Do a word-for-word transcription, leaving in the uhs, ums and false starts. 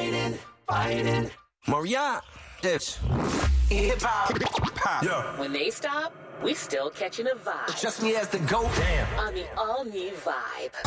fighting, fighting. Maria, it's hip hop. Yeah. When they stop, we still catching a vibe. Just me as the GOAT. Damn. On the all-new Vibe.